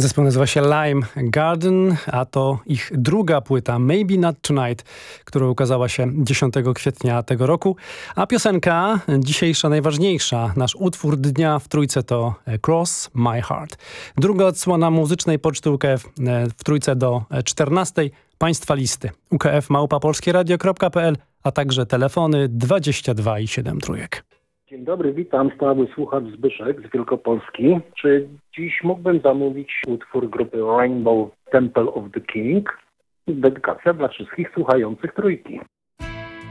Zespół nazywa się Lime Garden, a to ich druga płyta Maybe Not Tonight, która ukazała się 10 kwietnia tego roku. A piosenka dzisiejsza, najważniejsza, nasz utwór dnia w trójce to Cross My Heart. Druga odsłona muzycznej poczty UKF w trójce do 14. Państwa listy ukf@polskieradio.pl, a także telefony 22 i 7 trójek. Dzień dobry, witam, stały słuchacz Zbyszek z Wielkopolski. Czy dziś mógłbym zamówić utwór grupy Rainbow Temple of the King? Dedykacja dla wszystkich słuchających trójki.